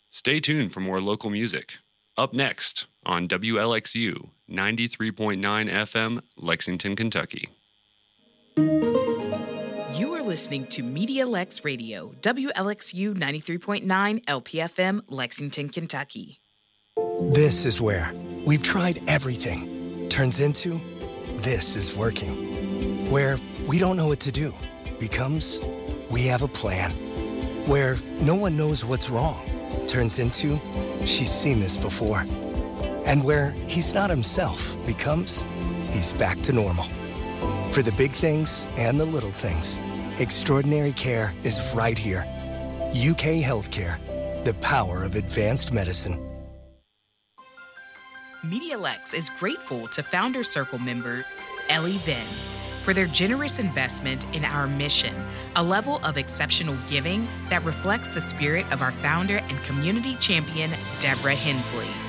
Stay tuned for more local music. Up next on WLXU 93.9 FM, Lexington, Kentucky. You are listening to Media Lex Radio, WLXU 93.9 LPFM, Lexington, Kentucky. This is where we've tried everything. Turns into, this is working. Where we don't know what to do becomes, we have a plan. Where no one knows what's wrong turns into, she's seen this before. And where he's not himself becomes, he's back to normal. For the big things and the little things, extraordinary care is right here. UK Healthcare, the power of advanced medicine. MediaLex is grateful to Founder Circle member Ellie Venn for their generous investment in our mission, a level of exceptional giving that reflects the spirit of our founder and community champion, Deborah Hensley.